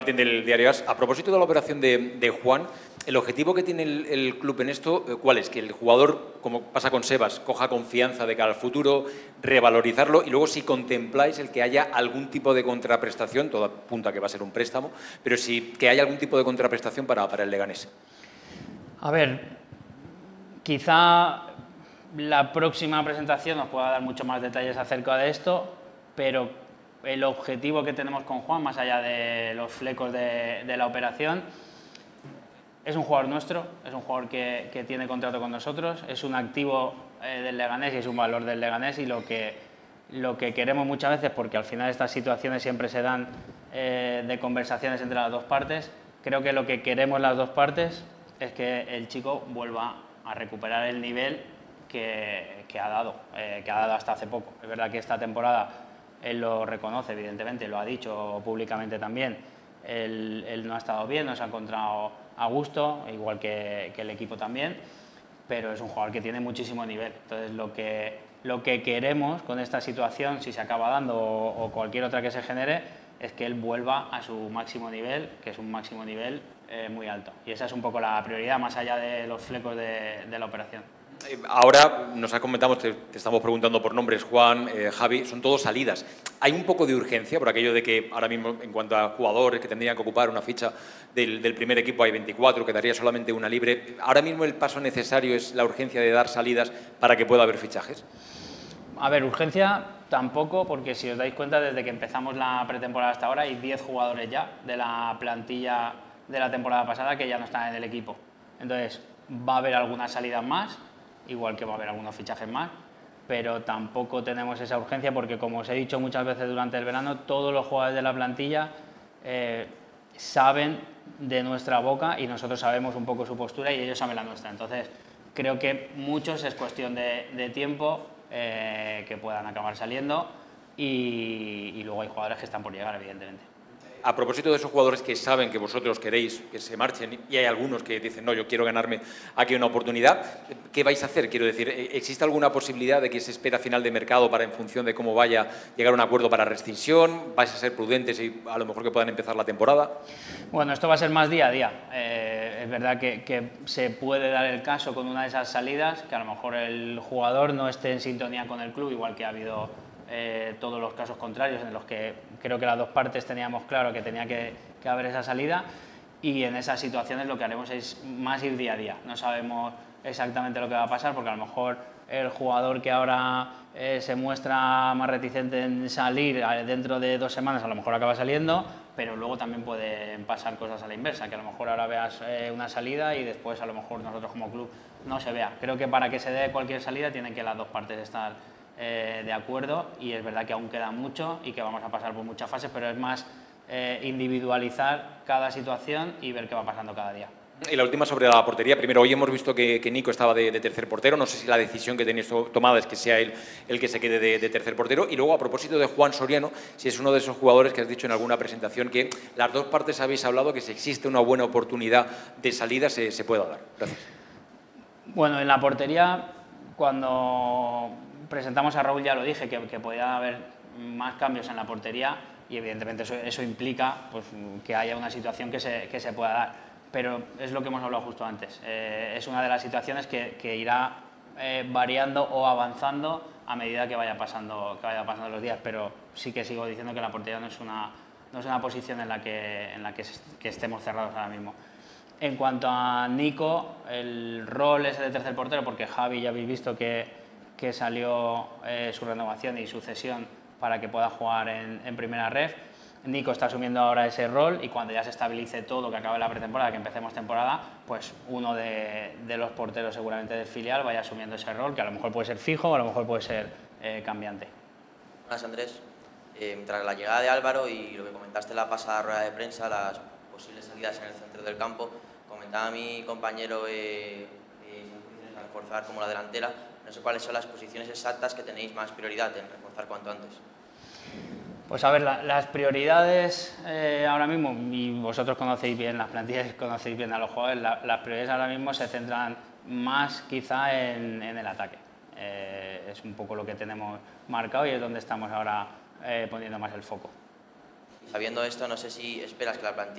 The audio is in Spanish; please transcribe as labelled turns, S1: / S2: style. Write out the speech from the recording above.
S1: Del diario AS. A propósito de la operación de Juan, el objetivo que tiene el club en esto, ¿cuál es? Que el jugador, como pasa con Sebas, coja confianza de cara al futuro, revalorizarlo y luego si contempláis el que haya algún tipo de contraprestación, todo apunta a que va a ser un préstamo, pero sí que haya algún tipo de contraprestación para el Leganés.
S2: A ver, quizá la próxima presentación nos pueda dar mucho más detalles acerca de esto, pero el objetivo que tenemos con Juan, más allá de los flecos de la operación, es un jugador nuestro, es un jugador que tiene contrato con nosotros, es un activo del Leganés y es un valor del Leganés, y lo que queremos muchas veces, porque al final estas situaciones siempre se dan de conversaciones entre las dos partes, creo que lo que queremos las dos partes es que el chico vuelva a recuperar el nivel que ha dado hasta hace poco. Es verdad que esta temporada él lo reconoce, evidentemente, lo ha dicho públicamente también. Él no ha estado bien, no se ha encontrado a gusto, igual que el equipo también, pero es un jugador que tiene muchísimo nivel. Entonces, lo que queremos con esta situación, si se acaba dando o cualquier otra que se genere, es que él vuelva a su máximo nivel, que es un máximo nivel muy alto. Y esa es un poco la prioridad, más allá de los flecos de la operación.
S1: Ahora nos comentado, te estamos preguntando por nombres, Juan, Javi, son todos salidas. ¿Hay un poco de urgencia por aquello de que ahora mismo, en cuanto a jugadores que tendrían que ocupar una ficha del primer equipo, hay 24, quedaría solamente una libre? ¿Ahora mismo el paso necesario es la urgencia de dar salidas para que pueda haber fichajes?
S2: A ver, urgencia tampoco, porque si os dais cuenta, desde que empezamos la pretemporada hasta ahora hay 10 jugadores ya de la plantilla de la temporada pasada que ya no están en el equipo. Entonces, va a haber algunas salidas más, igual que va a haber algunos fichajes más, pero tampoco tenemos esa urgencia porque, como os he dicho muchas veces durante el verano, todos los jugadores de la plantilla saben de nuestra boca y nosotros sabemos un poco su postura y ellos saben la nuestra. Entonces, creo que muchos es cuestión de tiempo que puedan acabar saliendo y luego hay jugadores que están por llegar, evidentemente.
S1: A propósito de esos jugadores que saben que vosotros queréis que se marchen y hay algunos que dicen, no, yo quiero ganarme aquí una oportunidad, ¿qué vais a hacer? Quiero decir, ¿existe alguna posibilidad de que se espera a final de mercado para, en función de cómo vaya, llegar a un acuerdo para rescisión? ¿Vais a ser prudentes y a lo mejor que puedan empezar la temporada?
S2: Bueno, esto va a ser más día a día. Es verdad que se puede dar el caso con una de esas salidas, que a lo mejor el jugador no esté en sintonía con el club, igual que ha habido todos los casos contrarios en los que creo que las dos partes teníamos claro que tenía que haber esa salida, y en esas situaciones lo que haremos es más ir día a día. No sabemos exactamente lo que va a pasar, porque a lo mejor el jugador que ahora se muestra más reticente en salir dentro de 2 semanas a lo mejor acaba saliendo, pero luego también pueden pasar cosas a la inversa, que a lo mejor ahora veas una salida y después a lo mejor nosotros como club no se vea. Creo que para que se dé cualquier salida tienen que las dos partes estar de acuerdo, y es verdad que aún queda mucho y que vamos a pasar por muchas fases, pero es más individualizar cada situación y ver qué va pasando cada día.
S1: Y la última sobre la portería. Primero, hoy hemos visto que Nico estaba de tercer portero. No sé si la decisión que tenéis tomada es que sea él el que se quede de tercer portero. Y luego, a propósito de Juan Soriano, si es uno de esos jugadores que has dicho en alguna presentación que las dos partes habéis hablado que si existe una buena oportunidad de salida se pueda dar. Gracias.
S2: Bueno, en la portería, cuando presentamos a Raúl ya lo dije, que podía haber más cambios en la portería, y evidentemente eso implica pues, que haya una situación que se pueda dar. Pero es lo que hemos hablado justo antes. Es una de las situaciones que irá variando o avanzando a medida que vaya pasando los días, pero sí que sigo diciendo que la portería no es una posición en la que estemos cerrados ahora mismo. En cuanto a Nico, el rol ese de tercer portero, porque Javi ya habéis visto que salió su renovación y su cesión para que pueda jugar en primera ref. Nico está asumiendo ahora ese rol, y cuando ya se estabilice todo, que acabe la pretemporada, que empecemos temporada, pues uno de los porteros seguramente del filial vaya asumiendo ese rol, que a lo mejor puede ser fijo o a lo mejor puede ser cambiante.
S3: Buenas, Andrés. Tras la llegada de Álvaro y lo que comentaste en la pasada rueda de prensa, las posibles salidas en el centro del campo, comentaba mi compañero a reforzar como la delantera. No sé cuáles son las posiciones exactas que tenéis más prioridad en reforzar cuanto antes.
S2: Pues a ver, las prioridades ahora mismo, y vosotros conocéis bien las plantillas, conocéis bien a los jugadores, las prioridades ahora mismo se centran más quizá en el ataque. Es un poco lo que tenemos marcado y es donde estamos ahora poniendo más el foco.
S3: Sabiendo esto, no sé si esperas que la plantilla